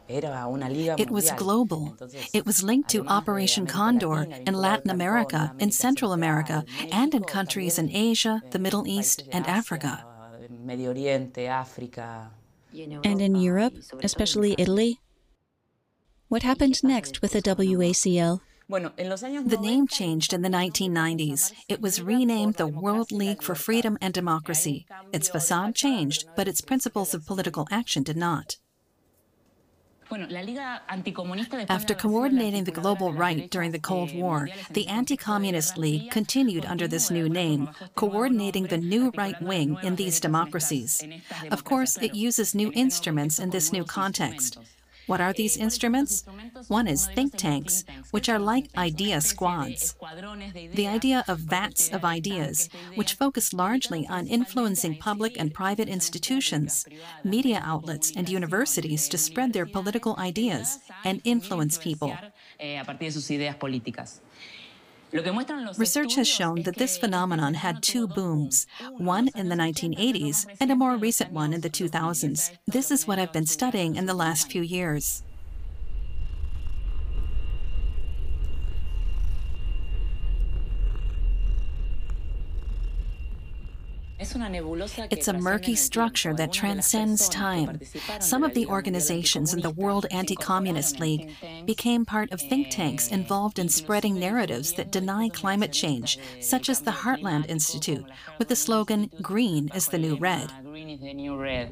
It was global. It was linked to Operation Condor in Latin America, in Central America, and in countries in Asia, the Middle East, and Africa. And in Europe, especially Italy? What happened next with the WACL? The name changed in the 1990s. It was renamed the World League for Freedom and Democracy. Its facade changed, but its principles of political action did not. After coordinating the global right during the Cold War, the Anti-Communist League continued under this new name, coordinating the new right wing in these democracies. Of course, it uses new instruments in this new context. What are these instruments? One is think tanks, which are like idea squads. The idea of vats of ideas, which focus largely on influencing public and private institutions, media outlets, and universities to spread their political ideas and influence people. Research has shown that this phenomenon had two booms, one in the 1980s and a more recent one in the 2000s. This is what I've been studying in the last few years. It's a murky structure that transcends time. Some of the organizations in the World Anti-Communist League became part of think tanks involved in spreading narratives that deny climate change, such as the Heartland Institute, with the slogan, "Green is the new red."